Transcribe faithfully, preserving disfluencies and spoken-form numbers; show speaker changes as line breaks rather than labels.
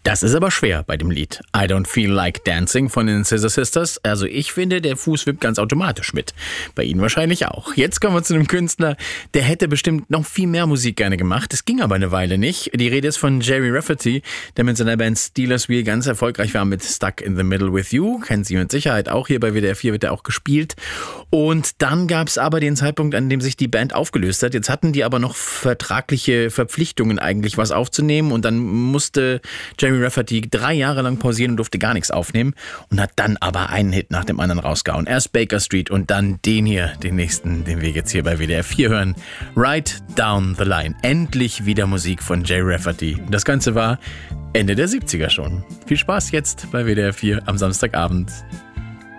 Das ist aber schwer bei dem Lied I Don't Feel Like Dancing von den Scissor Sisters. Also ich finde, der Fuß wippt ganz automatisch mit. Bei Ihnen wahrscheinlich auch. Jetzt kommen wir zu einem Künstler, der hätte bestimmt noch viel mehr Musik gerne gemacht. Das ging aber eine Weile nicht. Die Rede ist von Gerry Rafferty, der mit seiner Band Steelers Wheel ganz erfolgreich war mit Stuck in the Middle with You. Kennen Sie mit Sicherheit auch, hier bei W D R vier wird er auch gespielt. Und dann gab es aber den Zeitpunkt, an dem sich die Band aufgelöst hat. Jetzt hatten die aber noch vertragliche Verpflichtungen eigentlich, was aufzunehmen. Und dann musste Gerry Rafferty drei Jahre lang pausieren und durfte gar nichts aufnehmen und hat dann aber einen Hit nach dem anderen rausgehauen. Erst Baker Street und dann den hier, den nächsten, den wir jetzt hier bei W D R vier hören. Right Down the Line. Endlich wieder Musik von Gerry Rafferty. Das Ganze war Ende der siebziger schon. Viel Spaß jetzt bei W D R vier am Samstagabend.